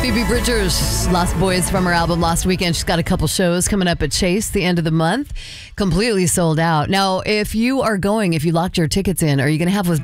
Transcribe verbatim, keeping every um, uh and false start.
Phoebe Bridgers, Lost Boys from her album Lost Weekend. She's got a couple shows coming up at Chase the end of the month. Completely sold out. Now, if you are going, if you locked your tickets in, are you going to have